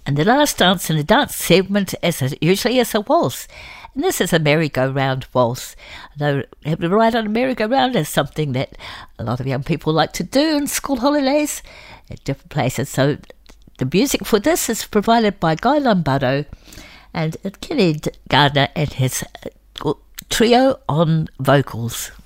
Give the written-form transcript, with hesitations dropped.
And the last dance in the dance segment usually is a waltz. And this is a merry-go-round waltz. Though having to ride on a merry-go-round is something that a lot of young people like to do in school holidays at different places. So the music for this is provided by Guy Lombardo and Kenny Gardner and his trio on vocals.